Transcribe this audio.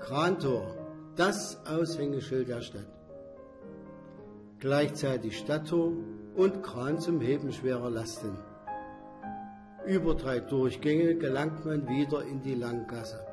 Krantor, das Aushängeschild der Stadt. Gleichzeitig Stadttor und Kran zum Heben schwerer Lasten. Über 3 Durchgänge gelangt man wieder in die Langgasse.